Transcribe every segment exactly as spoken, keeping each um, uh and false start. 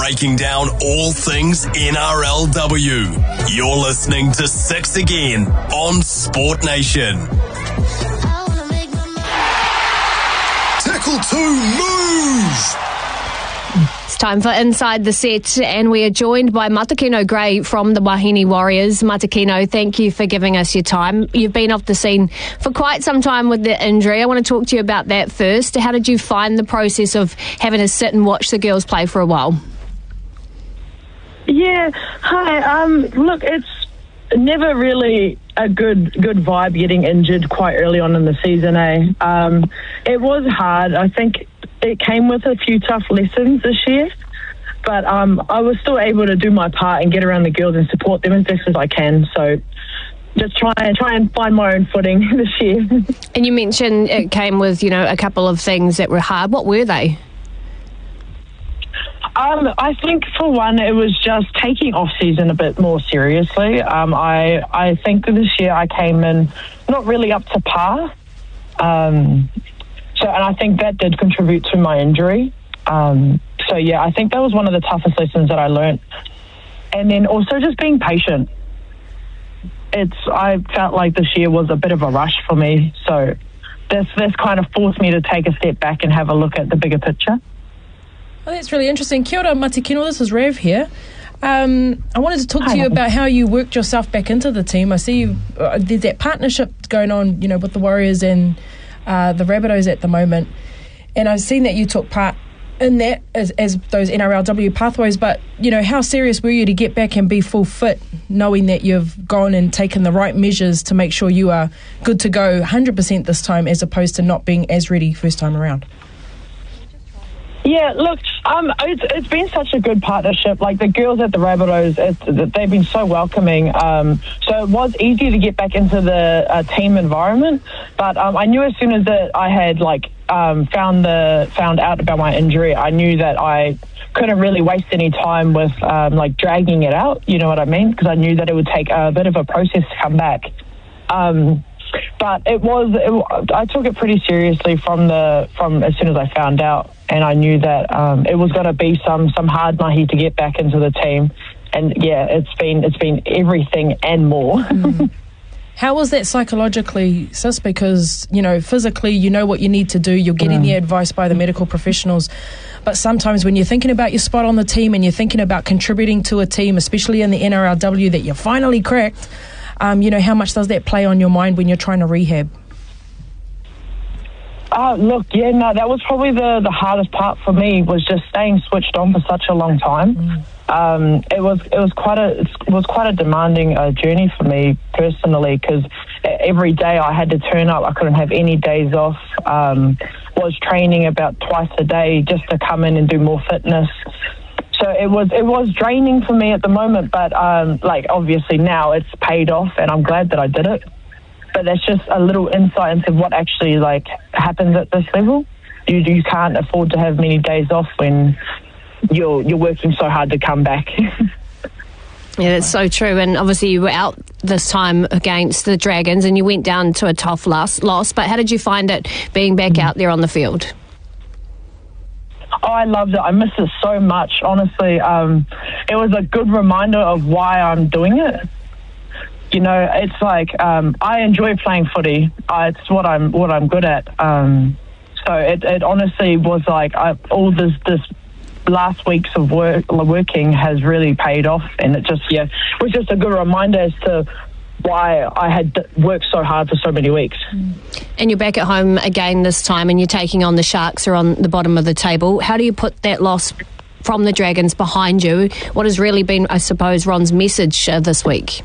breaking down all things N R L W. You're listening to Six Again on Sport Nation. Tackle two, move! It's time for Inside the Set, and we are joined by Matakino Gray from the Wahine Warriors. Matakino, thank you for giving us your time. You've been off the scene for quite some time with the injury. I want to talk to you about that first. How did you find the process of having to sit and watch the girls play for a while? Yeah, hi. Um, look, it's never really a good good vibe getting injured quite early on in the season, eh? Um, it was hard. I think it came with a few tough lessons this year, but um, I was still able to do my part and get around the girls and support them as best as I can. So just try and try and find my own footing this year. And you mentioned it came with, you know, a couple of things that were hard. What were they? Um, I think for one, it was just taking off season a bit more seriously. Um, I I think this year I came in not really up to par. Um, so, and I think that did contribute to my injury. Um, so yeah, I think that was one of the toughest lessons that I learned. And then also just being patient. It's I felt like this year was a bit of a rush for me. So this this kind of forced me to take a step back and have a look at the bigger picture. Well, that's really interesting. Kia ora, Matakino, this is Rev here. Um, I wanted to talk Hi. to you about how you worked yourself back into the team. I see you, uh, there's that partnership going on, you know, with the Warriors and uh, the Rabbitohs at the moment. And I've seen that you took part in that as, as those N R L W pathways. But, you know, how serious were you to get back and be full fit, knowing that you've gone and taken the right measures to make sure you are good to go one hundred percent this time as opposed to not being as ready first time around? Yeah, look, um, it's, it's been such a good partnership. Like the girls at the Rabbitohs, it's, they've been so welcoming. Um, so it was easy to get back into the uh, team environment. But um, I knew as soon as that I had like um, found the found out about my injury, I knew that I couldn't really waste any time with um, like dragging it out. You know what I mean? Because I knew that it would take a bit of a process to come back. Um, But it was, it, I took it pretty seriously from the from as soon as I found out, and I knew that um, it was going to be some some hard mahi to get back into the team, and yeah, it's been it's been everything and more. Mm. How was that psychologically, sis? Because you know, physically, you know what you need to do. You're getting mm. the advice by the medical professionals, but sometimes when you're thinking about your spot on the team and you're thinking about contributing to a team, especially in the N R L W that you finally cracked. Um, you know, how much does that play on your mind when you're trying to rehab? Oh, look, yeah, no, that was probably the, the hardest part for me was just staying switched on for such a long time. Mm. Um, it was it was quite a it was quite a demanding uh, journey for me personally because every day I had to turn up. I couldn't have any days off. Um, was training about twice a day just to come in and do more fitness. So it was it was draining for me at the moment, but um, like obviously now it's paid off, and I'm glad that I did it. But that's just a little insight into what actually like happens at this level. You you can't afford to have many days off when you're you're working so hard to come back. Yeah, that's so true. And obviously you were out this time against the Dragons, and you went down to a tough loss. loss. But how did you find it being back mm-hmm. out there on the field? Oh, I loved it. I miss it so much, honestly. Um, it was a good reminder of why I'm doing it. You know, it's like um, I enjoy playing footy. Uh, it's what I'm what I'm good at. Um, so it, it honestly was like I, all this this last weeks of work working has really paid off, and it just yeah was just a good reminder as to why I had worked so hard for so many weeks. And you're back at home again this time, and you're taking on the Sharks, who are on the bottom of the table. How do you put that loss from the Dragons behind you? What has really been, I suppose, Ron's message uh, this week?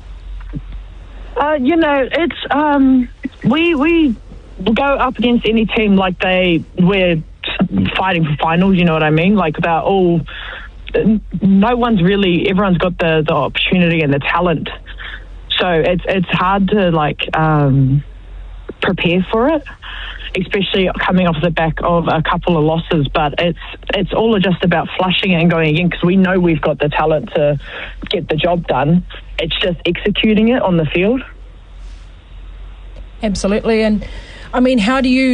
Uh, you know, it's um, we we go up against any team like they we're fighting for finals. You know what I mean? Like they're all. No one's really. Everyone's got the the opportunity and the talent. So it's it's hard to like um, prepare for it, especially coming off the back of a couple of losses. But it's it's all just about flushing it and going again because we know we've got the talent to get the job done. It's just executing it on the field. Absolutely, and I mean, how do you